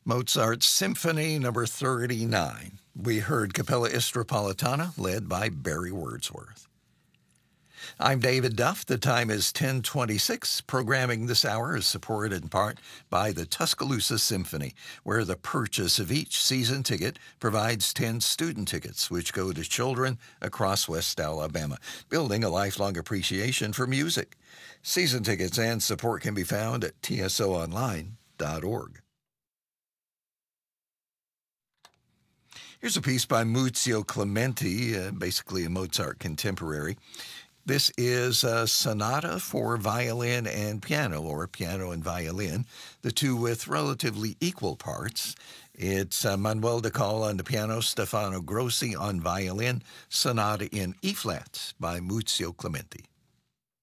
Mozart's Symphony Number 39. We heard Capella Istropolitana, led by Barry Wordsworth. I'm David Duff. The time is 10:26. Programming this hour is supported in part by the Tuscaloosa Symphony, where the purchase of each season ticket provides 10 student tickets, which go to children across West Alabama, building a lifelong appreciation for music. Season tickets and support can be found at tsoonline.org. Here's a piece by Muzio Clementi, basically a Mozart contemporary. This is a sonata for violin and piano, or piano and violin, the two with relatively equal parts. It's Manuel de Col on the piano, Stefano Grossi on violin, sonata in E-flat by Muzio Clementi.